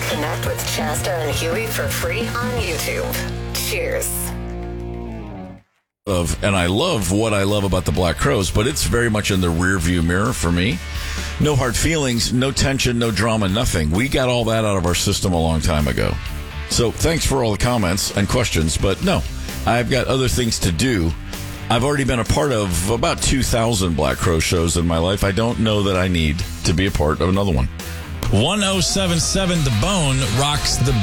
Connect with Shasta and Huey for free on YouTube. Cheers. And I love what I love about the Black Crowes, but it's very much in the rearview mirror for me. No hard feelings, no tension, no drama, nothing. We got all that out of our system a long time ago. So thanks for all the comments and questions, but no, I've got other things to do. I've already been a part of about 2,000 Black Crow shows in my life. I don't know that I need to be a part of another one. 1077 The Bone rocks the